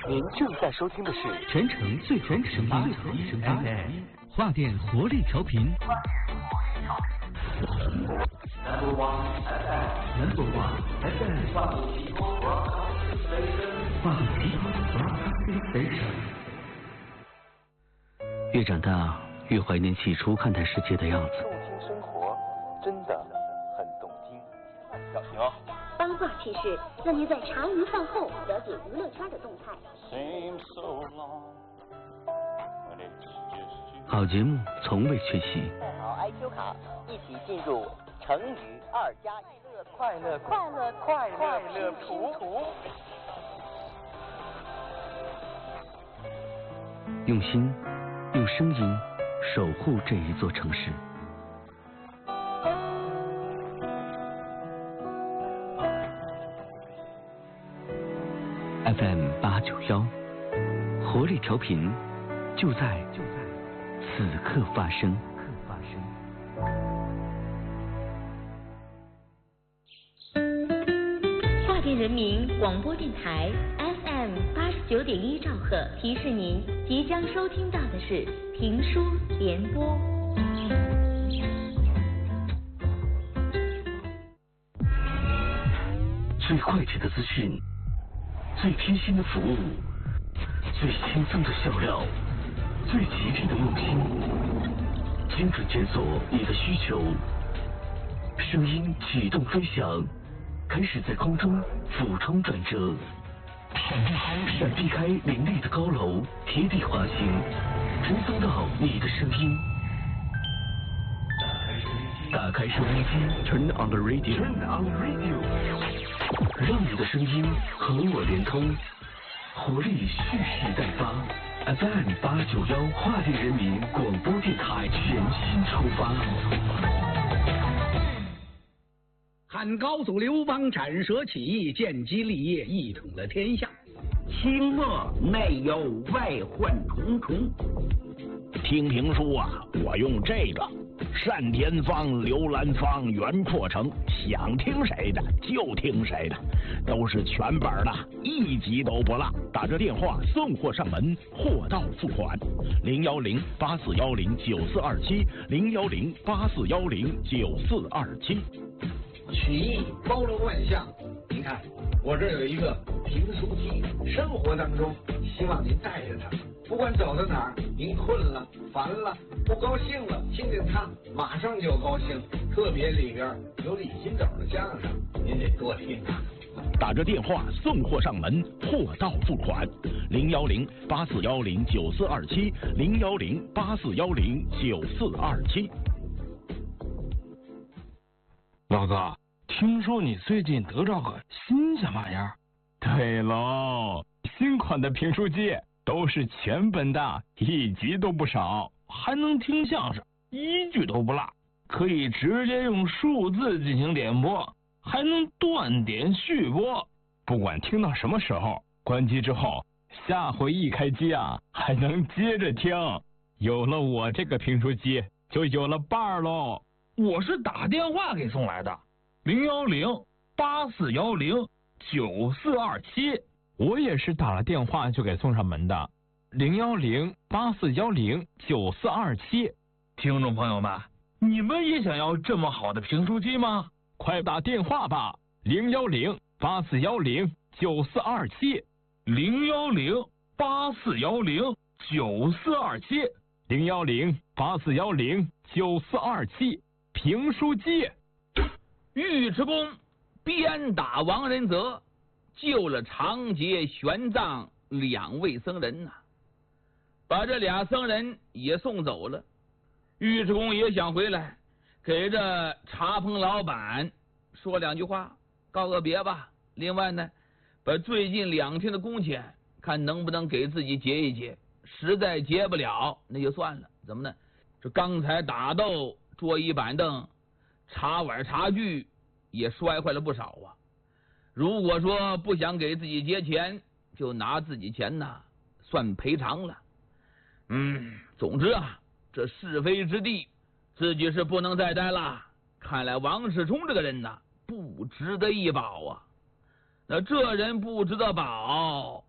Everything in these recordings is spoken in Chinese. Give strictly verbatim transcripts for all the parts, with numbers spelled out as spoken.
您正在收听的是全城最全声音 F M 华电活力调频。 Number one F M，Number one F M， 华东提供 Broadcasting Station， 华东提供 Broadcasting Station。越长大，越怀念起初看待世界的样子。 动听生活，真的很动听。小心哦。 八卦趣事，让您在茶余饭后了解娱乐圈的动态。 好节目从未缺席。 带好 I Q 卡，一起进入成语二加一乐快乐快乐快乐快乐图。 用心，用声音守护这一座城市。F M 八九幺，活力调频，就在就在此刻发生。 华电人民广播电台 F M 八十九点一兆赫提示您，即将收听到的是评书联播。 最快捷的资讯，最贴心的服务，最轻松的笑料，最极致的用心，精准检索你的需求，声音启动飞翔，开始在空中俯冲转折，闪避开闪避开林立的高楼，贴地滑行，传送到你的声音。打开收音机 ，Turn on the radio，Turn on the radio， 让你的声音和我连通，活力蓄势待发。F M 八九幺华电人民广播电台全新出发。 汉高祖刘邦斩蛇起义，建基立业，一统了天下。 清末内忧外患重重。 听评书啊，我用这个单田芳、刘兰芳、袁阔成，想听谁的就听谁的，都是全本的，一集都不落。打这电话送货上门，货到付款。零幺零八四幺零九四二七，零幺零八四幺零九四二七。 曲艺包罗万象，您看我这有一个评书机，生活当中希望您带着它，不管走到哪儿，您困了、烦了、不高兴了，听听它，马上就高兴。特别里边有李金斗的相声，您得多听啊。 打着电话送货上门，货到付款。零幺零八四幺零九四二七，零幺零八四幺零九四二七。 老哥，听说你最近得着个新鲜玩意儿？对喽，新款的评书机都是全本的，一集都不少，还能听相声，一句都不落，可以直接用数字进行点播，还能断点续播，不管听到什么时候，关机之后，下回一开机啊，还能接着听。有了我这个评书机，就有了伴儿喽。我是打电话给送来的，零幺零八四幺零九四二七。我也是打了电话就给送上门的，零幺零八四幺零九四二七。听众朋友们，你们也想要这么好的评书机吗？快打电话吧，零幺零八四幺零九四二七，零幺零八四幺零九四二七，零幺零八四幺零九四二七。评书机。 尉迟恭鞭打王仁泽，救了长劫、玄奘两位僧人呐、啊，把这俩僧人也送走了。尉迟恭也想回来，给这茶棚老板说两句话，告个别吧。另外呢，把最近两天的工钱看能不能给自己结一结，实在结不了那就算了。怎么呢？这刚才打斗，桌椅板凳、茶碗茶具也摔坏了不少啊。如果说不想给自己结钱，就拿自己钱呐算赔偿了。嗯，总之啊，这是非之地，自己是不能再待了。看来王世充这个人呐，不值得一宝啊。那这人不值得宝，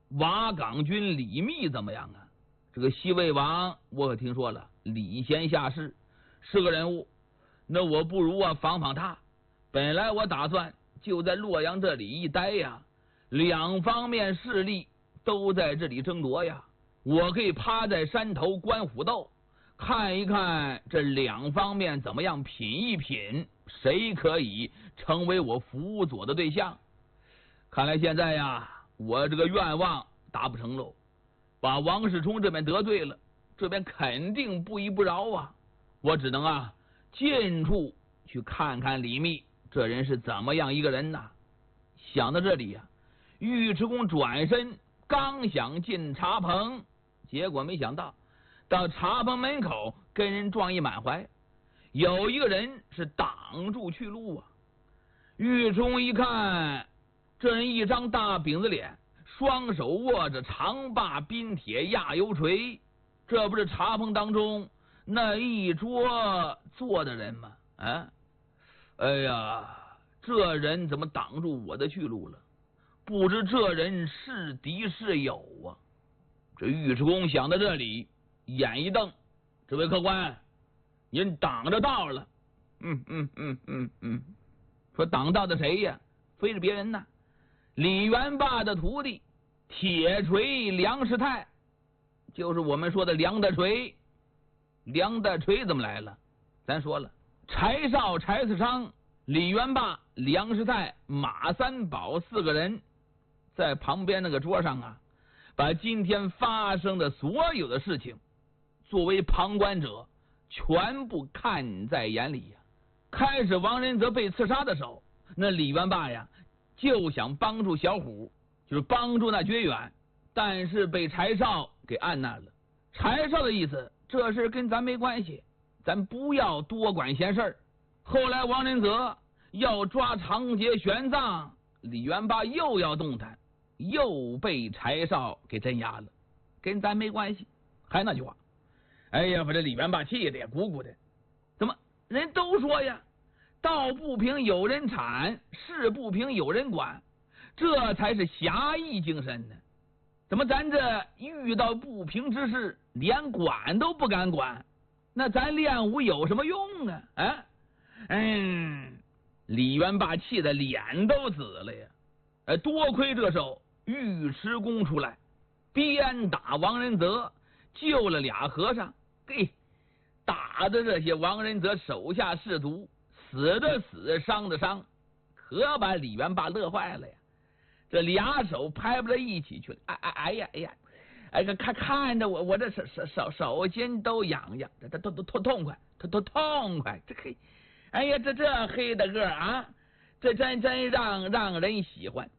瓦岗军李密怎么样啊？这个西魏王我可听说了，礼贤下士，是个人物。那我不如啊访访他。本来我打算就在洛阳这里一待呀，两方面势力都在这里争夺呀，我可以趴在山头观虎斗，看一看这两方面怎么样品一品，谁可以成为我辅佐的对象。看来现在呀，我这个愿望达不成喽，把王世充这边得罪了，这边肯定不依不饶啊，我只能啊近处去看看李密这人是怎么样一个人呐。想到这里呀、啊，尉迟恭转身刚想进茶棚，结果没想到到茶棚门口跟人撞一满怀，有一个人是挡住去路啊。尉迟恭一看，这人一张大饼子脸，双手握着长把冰铁压油锤，这不是茶棚当中那一桌坐的人吗？啊，哎呀，这人怎么挡住我的去路了？不知这人是敌是友啊？这尉迟恭想到这里，眼一瞪：“这位客官，您挡着道了。”嗯嗯嗯嗯嗯，说挡道的谁呀？非是别人呐，李元霸的徒弟铁锤梁师太，就是我们说的梁大锤。梁大锤怎么来了？咱说了，柴少、柴四昌、李元霸、梁师太、马三宝四个人在旁边那个桌上啊，把今天发生的所有的事情作为旁观者全部看在眼里呀。开始王仁则被刺杀的时候，那李元霸呀就想帮助小虎，就是帮助那绝远，但是被柴少给按捺了。柴少的意思，这事跟咱没关系，咱不要多管闲事儿。后来王仁则要抓长节玄奘，李元霸又要动弹，又被柴少给镇压了，跟咱没关系。还那句话，哎呀，把这李元霸气的也鼓鼓的。怎么人都说呀，道不平有人铲，事不平有人管，这才是侠义精神呢。怎么咱这遇到不平之事连管都不敢管，那咱练武有什么用啊？啊，嗯，李元霸气得脸都紫了呀！哎，多亏这时候尉迟恭出来鞭打王仁则，救了俩和尚，嘿，打的这些王仁则手下士卒死的死，伤的伤，可把李元霸乐坏了呀！这俩手拍不到一起去了，哎哎哎呀哎呀，哎看看着我我这手手手手心都痒痒，这都都痛痛快，痛痛痛快，这嘿，哎呀这这黑的个啊，这真真让让人喜欢。